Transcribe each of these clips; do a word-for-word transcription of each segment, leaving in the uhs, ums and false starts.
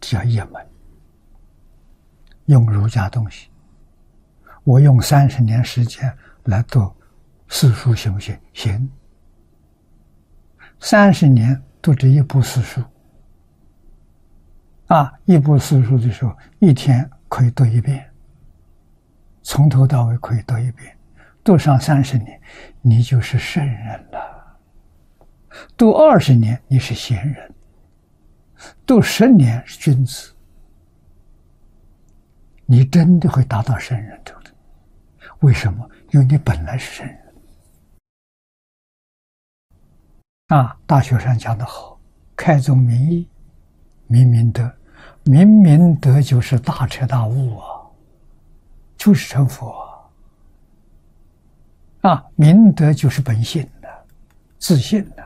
叫一门。用儒家东西，我用三十年时间来读四书行不行？行。三十年读这一部四书，啊，一部四书的时候，一天可以读一遍，从头到尾可以读一遍，读上三十年，你就是圣人了。读二十年，你是贤人；读十年是君子。你真的会达到圣人中的。为什么？因为你本来是圣人。啊，大学上讲得好，开宗明义，明明德，明明德就是大彻大悟啊，就是成佛啊。啊，明德就是本性的，自信的。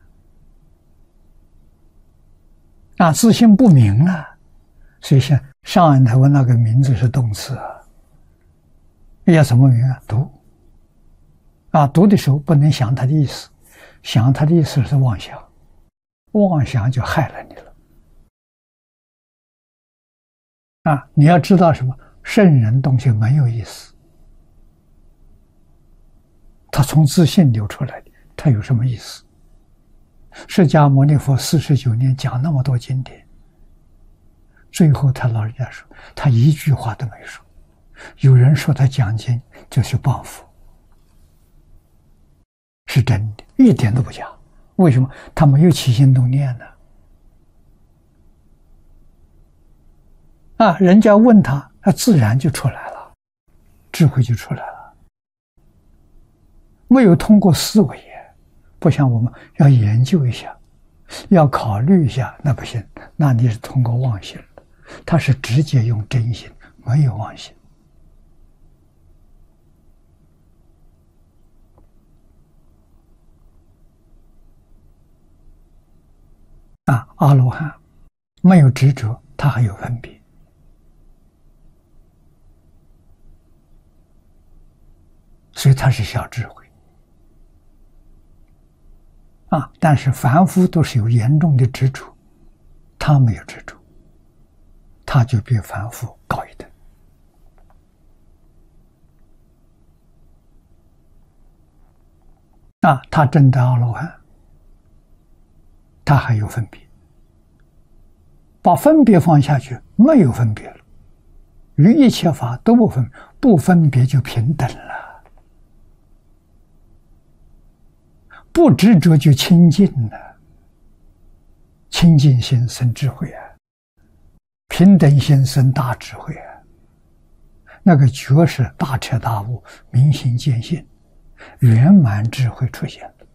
啊，自信不明啊，所以像上岸台湾那个名字是动词啊，要怎么明啊？读啊，读的时候不能想他的意思，想他的意思是妄想，妄想就害了你了。啊，你要知道什么？圣人东西没有意思，他从自信流出来的，他有什么意思？释迦牟尼佛四十九年讲那么多经典，最后他老人家说，他一句话都没说。有人说他讲经就是报复，是真的，一点都不假。为什么？他没有起心动念呢？啊，人家问他，他自然就出来了，智慧就出来了，没有通过思维。不像我们要研究一下，要考虑一下，那不行，那你是通过妄心的。他是直接用真心，没有妄心。啊，阿罗汉没有执着，他还有分别，所以他是小智慧。啊，但是凡夫都是有严重的执着，他没有执着，他就比凡夫高一等。啊，他证得阿罗汉，他还有分别，把分别放下去，没有分别了，于一切法都不分，不分别就平等了。不执着就清净了，清净心生智慧啊，平等心生大智慧啊，那个觉是大彻大悟，明心见性，圆满智慧出现了。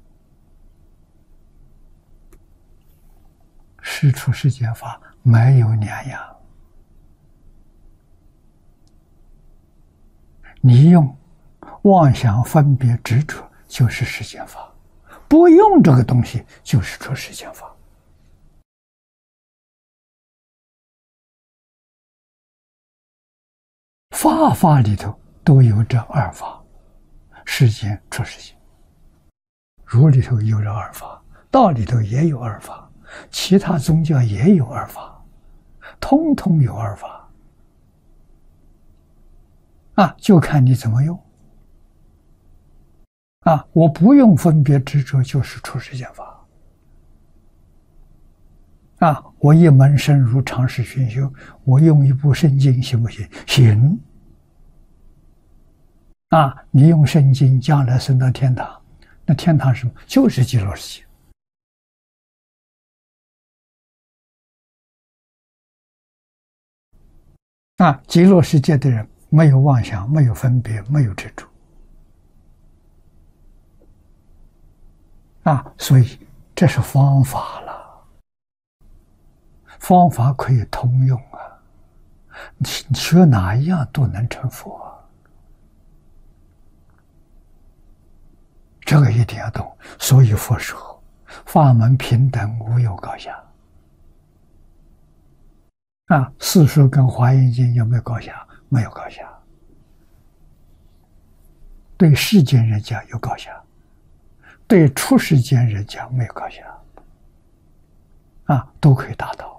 世出世间法没有两样，你用妄想分别执着就是世间法，不用这个东西就是出世间法。法法里头都有这二法，世间出世间，儒里头有这二法，道里头也有二法，其他宗教也有二法，通通有二法啊，就看你怎么用。啊，我不用分别执着，就是出世间法。啊，我一门深入，常识熏修，我用一部圣经行不行？行。啊，你用圣经将来升到天堂，那天堂是什么？就是极乐世界。啊，极乐世界的人没有妄想，没有分别，没有执着。啊，所以这是方法了，方法可以通用啊，你学哪一样都能成佛啊，这个一定要懂。所以佛说法门平等，无有高下。啊，四书跟华严经有没有高下？没有高下。对世间人讲有高下，对出世间人讲没有高下，啊，都可以达到。